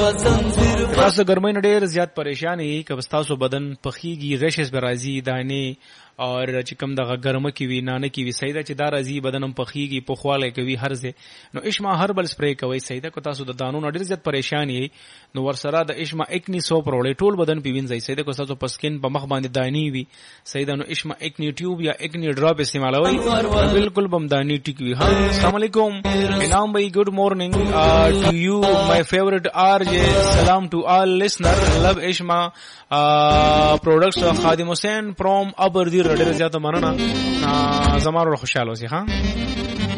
تاسو ګرمۍ نه ډېر زیات پریشان یې که تاسو بدن پخېږي ریشز به راځي دانې اور چې کوم دغه ګرمه کې وي نانه کې وي صحیح ده چې دا راځي بدن هم پخېږي پخوالی کوي هر ځای نو اشما هربل سپری کوئ صحیح ده که تاسو د دانو نه ډېر زیات پریشان یې نو ورسره د اشما اکني سوپ راوړئ ټول بدن پې وینځئ صحیح ده که تاسو په سکن په مخ باندې دانې وي صحیح ده نو اشما اکني ټیوب یا اکني ډراپ استعمالوئ بالکل به هم دانې ټیک وي ها السلام علیکم انعام بھائی گڈ مارننگ ٹو یو مائی فیوریٹ آر جے سلام ٹو آل لسنر لو اشما پروڈکٹس خادم حسین فرام ابردیر ډېر زیاته مننه زما ورو خوشاله اوسئ ها